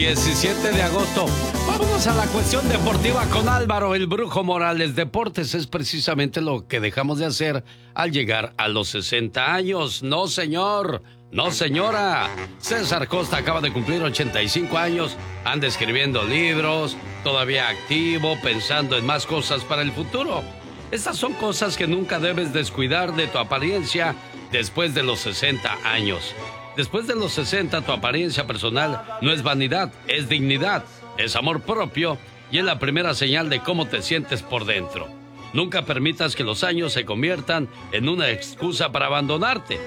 17 de agosto. Vámonos a la cuestión deportiva con Álvaro el Brujo Morales. Deportes es precisamente lo que dejamos de hacer al llegar a los 60 años. No, señor. No, señora. César Costa acaba de cumplir 85 años. Anda escribiendo libros, todavía activo, pensando en más cosas para el futuro. Estas son cosas que nunca debes descuidar de tu apariencia después de los 60 años. Después de los 60, tu apariencia personal no es vanidad, es dignidad, es amor propio y es la primera señal de cómo te sientes por dentro. Nunca permitas que los años se conviertan en una excusa para abandonarte.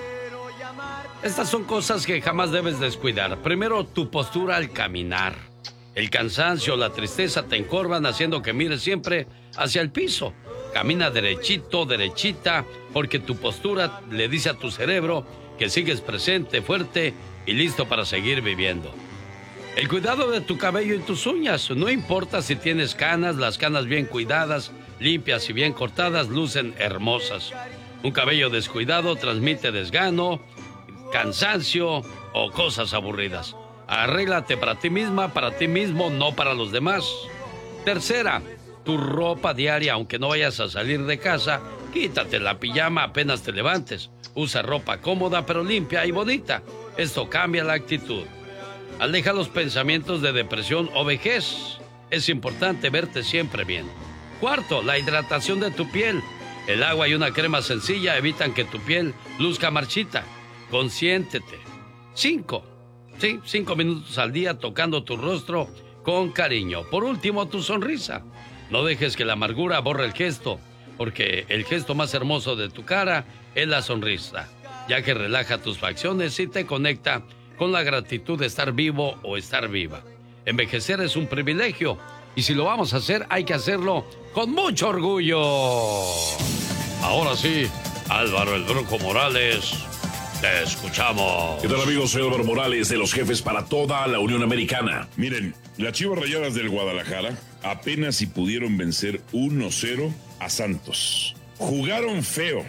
Estas son cosas que jamás debes descuidar. Primero, tu postura al caminar. El cansancio, la tristeza te encorvan haciendo que mires siempre hacia el piso. Camina derechito, derechita, porque tu postura le dice a tu cerebro que sigues presente, fuerte y listo para seguir viviendo. El cuidado de tu cabello y tus uñas. No importa si tienes canas, las canas bien cuidadas, limpias y bien cortadas, lucen hermosas. Un cabello descuidado transmite desgano, cansancio o cosas aburridas. Arréglate para ti misma, para ti mismo, no para los demás. Tercera, tu ropa diaria, aunque no vayas a salir de casa, quítate la pijama apenas te levantes. Usa ropa cómoda pero limpia y bonita. Esto cambia la actitud. Aleja los pensamientos de depresión o vejez. Es importante verte siempre bien. Cuarto, la hidratación de tu piel. El agua y una crema sencilla evitan que tu piel luzca marchita. Consiéntete. 5 minutos al día tocando tu rostro con cariño. Por último, tu sonrisa. No dejes que la amargura borre el gesto, porque el gesto más hermoso de tu cara es la sonrisa, ya que relaja tus facciones y te conecta con la gratitud de estar vivo o estar viva. Envejecer es un privilegio, y si lo vamos a hacer, hay que hacerlo con mucho orgullo. Ahora sí, Álvaro el Brujo Morales, te escuchamos. ¿Qué tal, amigos? Soy Álvaro Morales, de los jefes para toda la Unión Americana. Miren, las Chivas Rayadas del Guadalajara apenas si pudieron vencer 1-0 a Santos. Jugaron feo.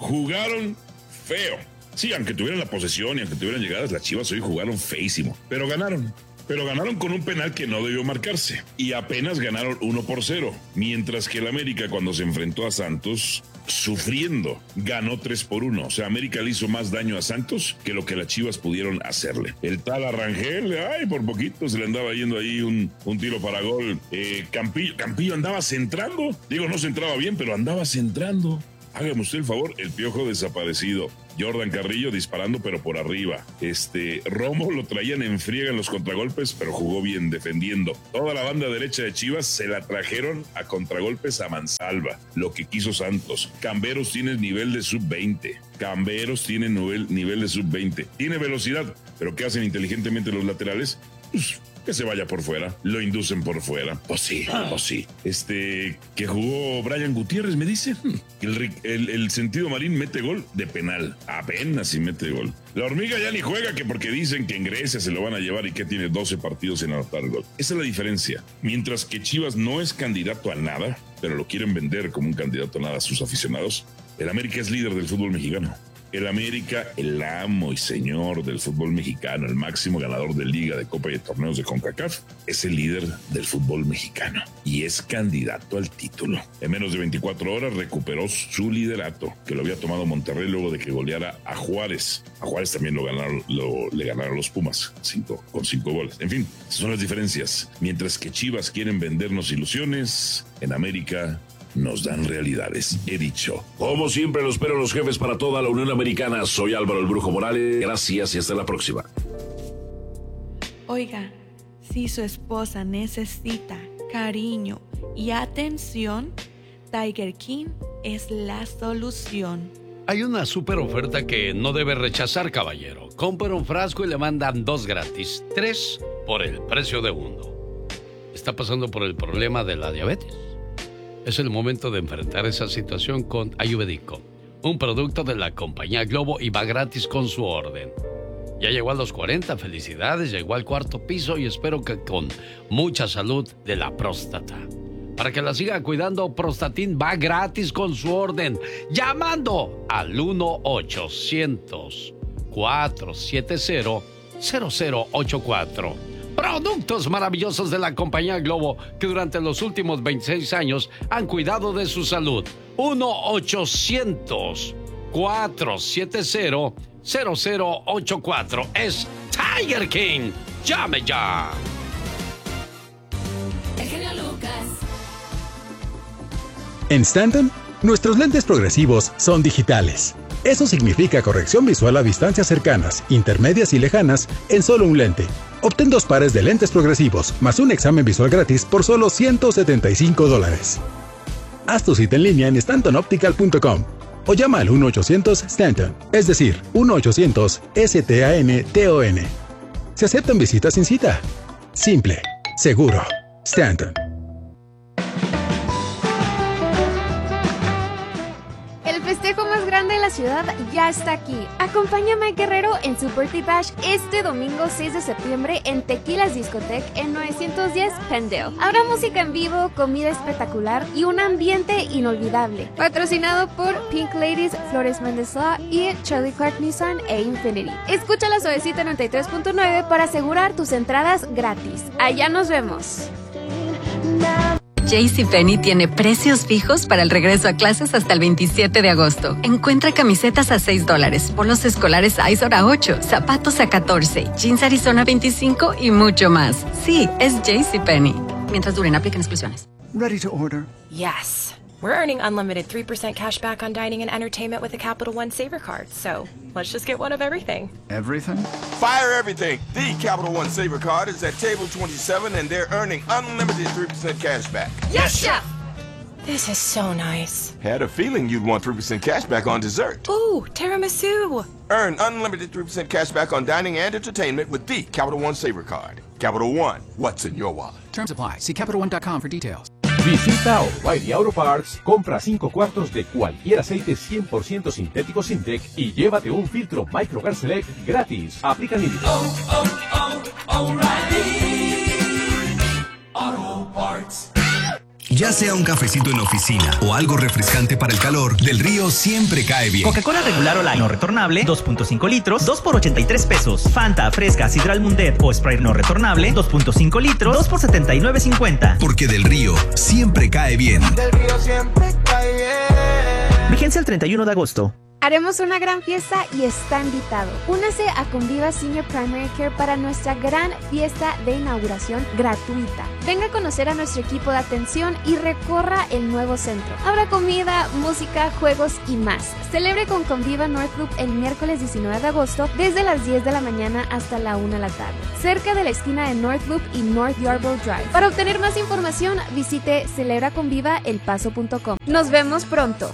Sí, aunque tuvieran la posesión y aunque tuvieran llegadas, las Chivas hoy jugaron feísimo. Pero ganaron con un penal que no debió marcarse. Y apenas ganaron 1-0. Mientras que el América, cuando se enfrentó a Santos, sufriendo, ganó 3-1. O sea, América le hizo más daño a Santos que lo que las Chivas pudieron hacerle. El tal Arrangel, por poquito se le andaba yendo ahí un tiro para gol. Campillo andaba centrando. Digo, no centraba bien, pero andaba centrando. Hágame usted el favor, el Piojo desaparecido. Jordan Carrillo disparando, pero por arriba. Romo lo traían en friega en los contragolpes, pero jugó bien defendiendo. Toda la banda derecha de Chivas se la trajeron a contragolpes a mansalva. Lo que quiso Santos. Camberos tiene nivel de sub-20. Nivel de sub-20. Tiene velocidad, pero ¿qué hacen inteligentemente los laterales? Pues, que se vaya por fuera, lo inducen por fuera. Pues sí. Que jugó Brian Gutiérrez, me dice. El sentido marín mete gol de penal. Apenas si mete gol. La hormiga ya ni juega, que porque dicen que en Grecia se lo van a llevar y que tiene 12 partidos sin anotar gol. Esa es la diferencia. Mientras que Chivas no es candidato a nada, pero lo quieren vender como un candidato a nada a sus aficionados, el América es líder del fútbol mexicano. El América, el amo y señor del fútbol mexicano, el máximo ganador de liga, de copa y de torneos de CONCACAF, es el líder del fútbol mexicano y es candidato al título. En menos de 24 horas recuperó su liderato, que lo había tomado Monterrey luego de que goleara a Juárez. A Juárez también le ganaron los Pumas, con 5 goles. En fin, esas son las diferencias. Mientras que Chivas quieren vendernos ilusiones, en América nos dan realidades, he dicho. Como siempre, lo espero los jefes para toda la Unión Americana. Soy Álvaro el Brujo Morales. Gracias y hasta la próxima. Oiga, si su esposa necesita cariño y atención, Tiger King es la solución. Hay una super oferta que no debe rechazar, caballero. Compra un frasco y le mandan 2 gratis, 3 por el precio de 1. ¿Está pasando por el problema de la diabetes? Es el momento de enfrentar esa situación con Ayurvédico, un producto de la compañía Globo y va gratis con su orden. Ya llegó a los 40, felicidades, llegó al 4º piso y espero que con mucha salud de la próstata. Para que la siga cuidando, Prostatin va gratis con su orden, llamando al 1-800-470-0084. Productos maravillosos de la compañía Globo que durante los últimos 26 años han cuidado de su salud. 1-800-470-0084. Es Tiger King. ¡Llame ya! El genio Lucas. En Stanton, nuestros lentes progresivos son digitales. Eso significa corrección visual a distancias cercanas, intermedias y lejanas en solo un lente. Obtén 2 pares de lentes progresivos más un examen visual gratis por solo $175. Haz tu cita en línea en stantonoptical.com o llama al 1-800-STANTON, es decir, 1-800-STANTON. Se aceptan visitas sin cita. Simple, seguro. Stanton. El festejo más grande de la ciudad ya está aquí. Acompaña a Mike Guerrero en su Birthday Bash este domingo 6 de septiembre en Tequilas Discotech en 910 Pendale. Habrá música en vivo, comida espectacular y un ambiente inolvidable. Patrocinado por Pink Ladies, Flores Méndez Law y Charlie Clark Nissan e Infinity. Escucha la Suavecita 93.9 para asegurar tus entradas gratis. Allá nos vemos. JCPenney tiene precios fijos para el regreso a clases hasta el 27 de agosto. Encuentra camisetas a $6, polos escolares Izor a $8, zapatos a $14, jeans Arizona 25 y mucho más. Sí, es JCPenney. Mientras duren, apliquen exclusiones. Ready to order? Yes. We're earning unlimited 3% cash back on dining and entertainment with a Capital One Saver card. So let's just get one of everything. Everything? Fire everything. The Capital One Saver card is at table 27 and they're earning unlimited 3% cash back. Yes, Chef! This is so nice. Had a feeling you'd want 3% cash back on dessert. Ooh, tiramisu. Earn unlimited 3% cash back on dining and entertainment with the Capital One Saver card. Capital One, what's in your wallet? Terms apply. See CapitalOne.com for details. Visita O'Reilly Auto Parts, compra 5 cuartos de cualquier aceite 100% sintético Sintec y llévate un filtro Microgar Select gratis. Aplica límites. O'Reilly Auto Parts. Ya sea un cafecito en la oficina o algo refrescante para el calor, Del Río siempre cae bien. Coca-Cola regular o light no retornable, 2.5 litros, 2 por 83 pesos. Fanta, Fresca, Sidral Mundet o Sprite no retornable, 2.5 litros, 2 por 79.50. Porque Del Río siempre cae bien. Del Río siempre cae bien. Vigencia el 31 de agosto. Haremos una gran fiesta y está invitado. Únase a Conviva Senior Primary Care para nuestra gran fiesta de inauguración gratuita. Venga a conocer a nuestro equipo de atención y recorra el nuevo centro. Habrá comida, música, juegos y más. Celebre con Conviva North Loop el miércoles 19 de agosto desde las 10 de la mañana hasta la 1 de la tarde, cerca de la esquina de North Loop y North Yarborough Drive. Para obtener más información, visite celebraconvivaelpaso.com. Nos vemos pronto.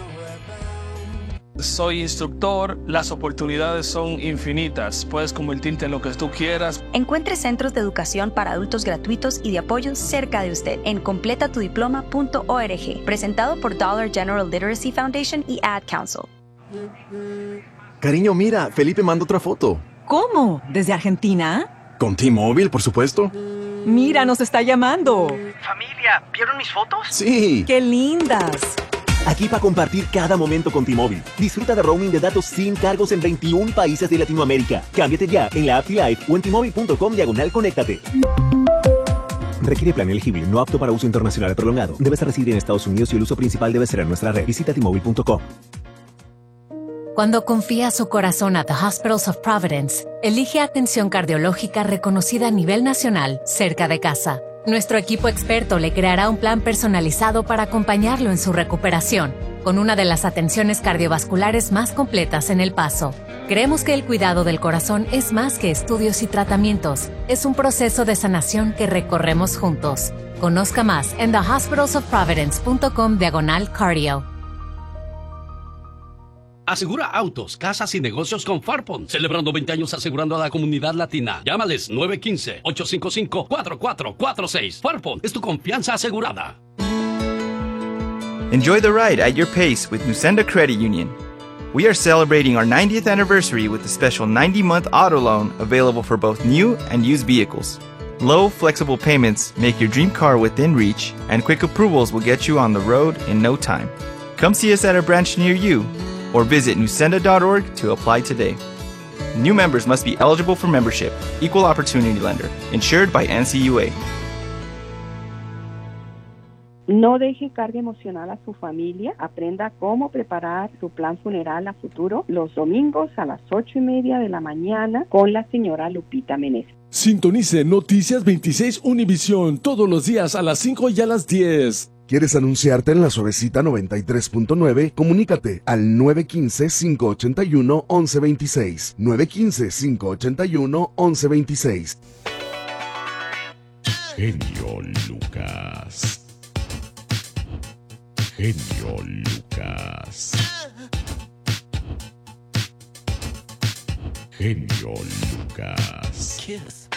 Soy instructor, las oportunidades son infinitas, puedes convertirte en lo que tú quieras. Encuentre centros de educación para adultos gratuitos y de apoyo cerca de usted en completatudiploma.org, presentado por Dollar General Literacy Foundation y Ad Council. Cariño, mira, Felipe manda otra foto. ¿Cómo? ¿Desde Argentina? Con T-Mobile, por supuesto. Mira, nos está llamando. Familia, ¿vieron mis fotos? Sí. ¡Qué lindas! Aquí para compartir cada momento con T-Mobile. Disfruta de roaming de datos sin cargos en 21 países de Latinoamérica. Cámbiate ya en la app T-Life o en T-Mobile.com/conéctate. Requiere plan elegible, no apto para uso internacional prolongado. Debes residir en Estados Unidos y el uso principal debe ser en nuestra red. Visita T-Mobile.com. Cuando confía su corazón a The Hospitals of Providence, elige atención cardiológica reconocida a nivel nacional, cerca de casa. Nuestro equipo experto le creará un plan personalizado para acompañarlo en su recuperación, con una de las atenciones cardiovasculares más completas en El Paso. Creemos que el cuidado del corazón es más que estudios y tratamientos, es un proceso de sanación que recorremos juntos. Conozca más en thehospitalsofprovidence.com/cardio. Asegura autos, casas y negocios con Farpon. Celebrando 20 años asegurando a la comunidad latina. Llámales 915-855-4446. Farpon es tu confianza asegurada. Enjoy the ride at your pace with Nusenda Credit Union. We are celebrating our 90th anniversary with a special 90-month auto loan available for both new and used vehicles. Low, flexible payments make your dream car within reach, and quick approvals will get you on the road in no time. Come see us at a branch near you, or visit nusenda.org to apply today. New members must be eligible for membership. Equal opportunity lender. Insured by NCUA. No deje carga emocional a su familia. Aprenda cómo preparar su plan funeral a futuro los domingos a las 8:30 de la mañana con la señora Lupita Meneses. Sintonice Noticias 26 Univisión todos los días a las 5 y a las 10. ¿Quieres anunciarte en la Suavecita 93.9? Comunícate al 915-581-1126. 915-581-1126. Genio Lucas. Genio Lucas. Genio Lucas. Kiss.